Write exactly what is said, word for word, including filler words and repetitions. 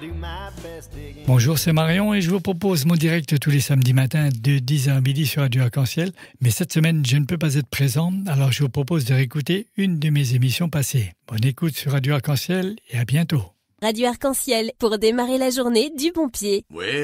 Bonjour, c'est Marion et je vous propose mon direct tous les samedis matins de dix heures à midi sur Radio Arc-en-Ciel. Mais cette semaine, je ne peux pas être présent, alors je vous propose de réécouter une de mes émissions passées. Bonne écoute sur Radio Arc-en-Ciel et à bientôt. Radio Arc-en-Ciel, pour démarrer la journée du bon pied. Ouais.